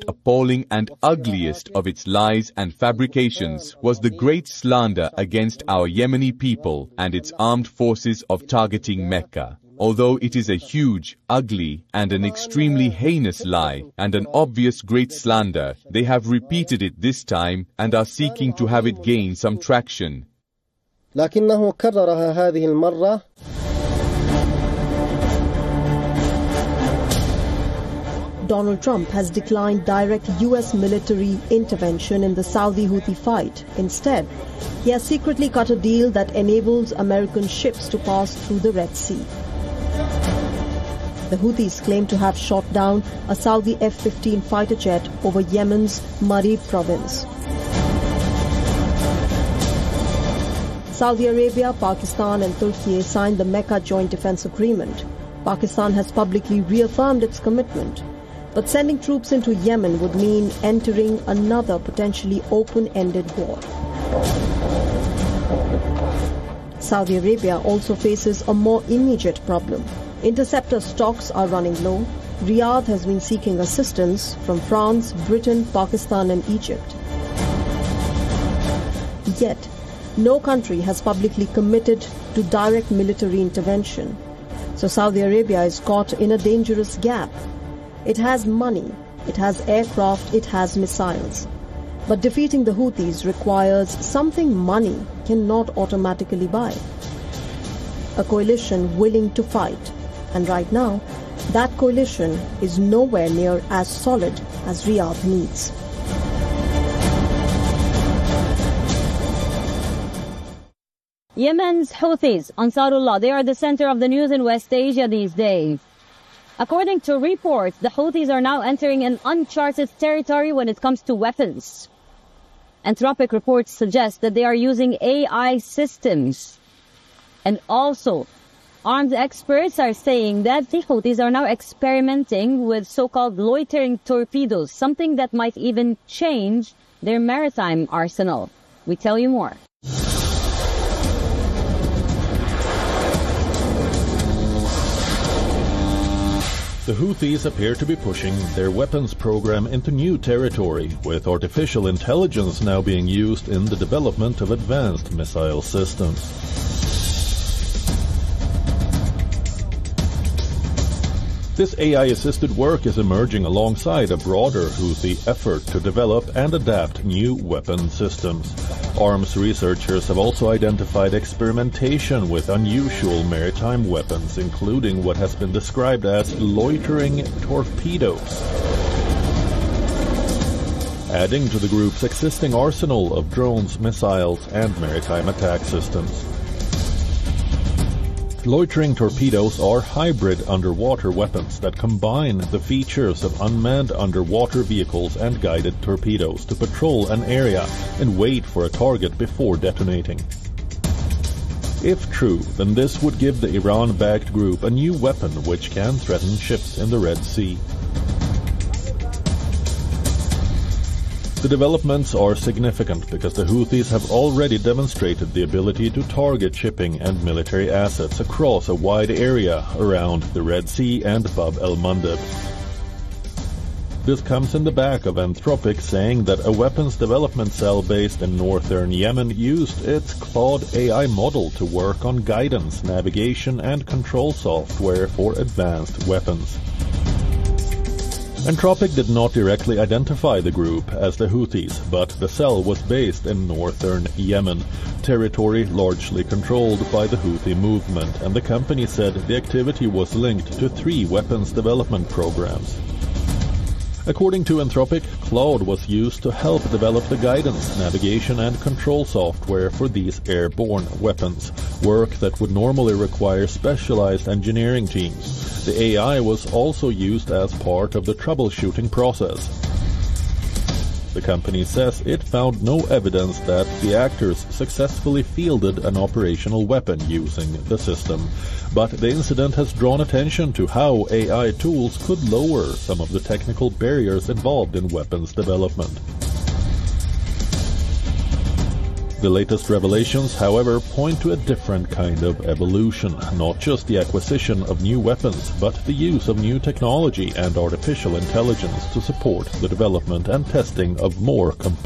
appalling and ugliest of its lies and fabrications was the great slander against our Yemeni people and its armed forces of targeting Mecca. Although it is a huge, ugly, and an extremely heinous lie, and an obvious great slander, they have repeated it this time and are seeking to have it gain some traction. لكنه كررها هذه المرة. Donald Trump has declined direct U.S. military intervention in the Saudi Houthi fight. Instead, he has secretly cut a deal that enables American ships to pass through the Red Sea. The Houthis claim to have shot down a Saudi F-15 fighter jet over Yemen's Marib province. Saudi Arabia, Pakistan and Turkey signed the Mecca Joint Defense Agreement. Pakistan has publicly reaffirmed its commitment. But sending troops into Yemen would mean entering another potentially open-ended war. Saudi Arabia also faces a more immediate problem. Interceptor stocks are running low. Riyadh has been seeking assistance from France, Britain, Pakistan and Egypt. Yet, no country has publicly committed to direct military intervention. So Saudi Arabia is caught in a dangerous gap. It has money, it has aircraft, it has missiles. But defeating the Houthis requires something money cannot automatically buy. A coalition willing to fight. And right now, that coalition is nowhere near as solid as Riyadh needs. Yemen's Houthis, Ansarullah, they are the center of the news in West Asia these days. According to reports, the Houthis are now entering an uncharted territory when it comes to weapons. Anthropic reports suggest that they are using AI systems. And also, armed experts are saying that the Houthis are now experimenting with so-called loitering torpedoes, something that might even change their maritime arsenal. We tell you more. The Houthis appear to be pushing their weapons program into new territory, with artificial intelligence now being used in the development of advanced missile systems. This AI-assisted work is emerging alongside a broader Houthi effort to develop and adapt new weapon systems. Arms researchers have also identified experimentation with unusual maritime weapons, including what has been described as loitering torpedoes, adding to the group's existing arsenal of drones, missiles, and maritime attack systems. Loitering torpedoes are hybrid underwater weapons that combine the features of unmanned underwater vehicles and guided torpedoes to patrol an area and wait for a target before detonating. If true, then this would give the Iran-backed group a new weapon which can threaten ships in the Red Sea. The developments are significant because the Houthis have already demonstrated the ability to target shipping and military assets across a wide area around the Red Sea and Bab el-Mandeb. This comes in the back of Anthropic saying that a weapons development cell based in northern Yemen used its Claude AI model to work on guidance, navigation and control software for advanced weapons. Anthropic did not directly identify the group as the Houthis, but the cell was based in northern Yemen, territory largely controlled by the Houthi movement, and the company said the activity was linked to 3 weapons development programs. According to Anthropic, Claude was used to help develop the guidance, navigation and control software for these airborne weapons, work that would normally require specialized engineering teams. The AI was also used as part of the troubleshooting process. The company says it found no evidence that the actors successfully fielded an operational weapon using the system, but the incident has drawn attention to how AI tools could lower some of the technical barriers involved in weapons development. The latest revelations, however, point to a different kind of evolution, not just the acquisition of new weapons, but the use of new technology and artificial intelligence to support the development and testing of more complex